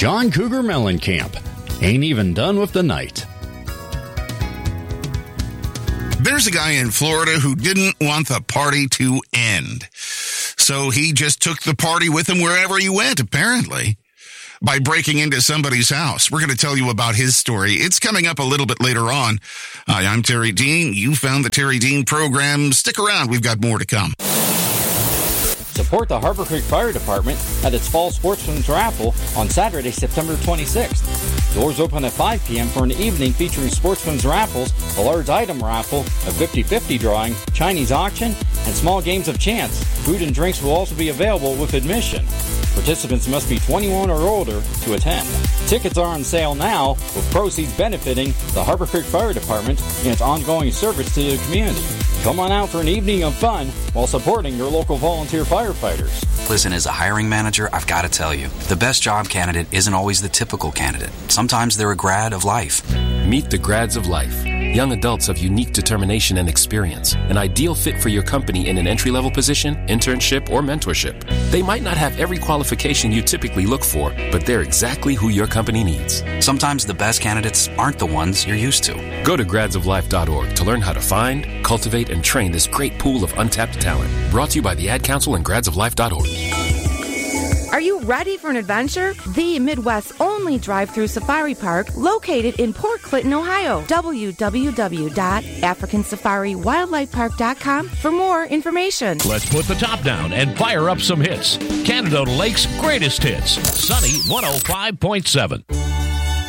John Cougar Mellencamp. Ain't even done with the night. There's a guy in Florida who didn't want the party to end. So he just took the party with him wherever he went, apparently, by breaking into somebody's house. We're going to tell you about his story. It's coming up a little bit later on. Hi, I'm Terry Dean. You found the Terry Dean program. Stick around. We've got more to come. Support the Harbor Creek Fire Department at its Fall Sportsman's Raffle on Saturday, September 26th. Doors open at 5 p.m. for an evening featuring Sportsman's Raffles, a large item raffle, a 50-50 drawing, Chinese auction, and small games of chance. Food and drinks will also be available with admission. Participants must be 21 or older to attend. Tickets are on sale now, with proceeds benefiting the Harbor Creek Fire Department and its ongoing service to the community. Come on out for an evening of fun while supporting your local volunteer firefighters. Listen, as a hiring manager, I've got to tell you, the best job candidate isn't always the typical candidate. Sometimes they're a grad of life. Meet the grads of life. Young adults of unique determination and experience. An ideal fit for your company in an entry-level position, internship, or mentorship. They might not have every qualification you typically look for, but they're exactly who your company needs. Sometimes the best candidates aren't the ones you're used to. Go to gradsoflife.org to learn how to find, cultivate, and train this great pool of untapped talent. Brought to you by the Ad Council and gradsoflife.org. Are you ready for an adventure? The Midwest's only drive-through safari park located in Port Clinton, Ohio. www.africansafariwildlifepark.com for more information. Let's put the top down and fire up some hits. Canada Lake's greatest hits. Sunny 105.7.